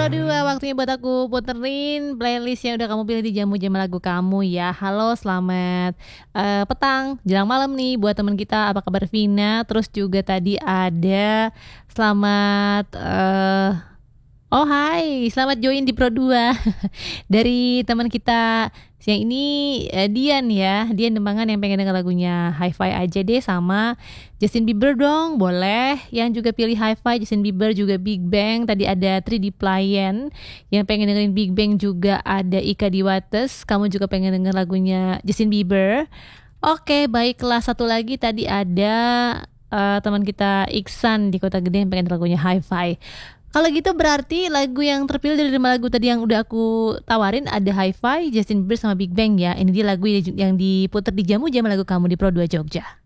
Pro 2, waktunya buat aku puterin playlist yang udah kamu pilih di jamu-jamu lagu kamu ya. Halo, selamat, petang, jelang malam nih buat teman kita, apa kabar Vina? Terus juga tadi ada selamat, oh hai, selamat join di Pro 2 dari teman kita siang ini, Dian ya, Dian Dembangan yang pengen denger lagunya Hi-Fi aja deh sama Justin Bieber dong, boleh. Yang juga pilih Hi-Fi, Justin Bieber juga Big Bang. Tadi ada 3D Playen yang pengen dengerin Big Bang, juga ada Ika Diwates. Kamu juga pengen denger lagunya Justin Bieber. Oke, baiklah, satu lagi tadi ada teman kita Iksan di Kota Gede yang pengen lagunya Hi-Fi. Kalau gitu berarti lagu yang terpilih dari 5 lagu tadi yang udah aku tawarin ada Hi-Fi, Justin Bieber sama Big Bang ya. Ini dia lagu yang diputer di jamu-jamu lagu kamu di Pro 2 Jogja.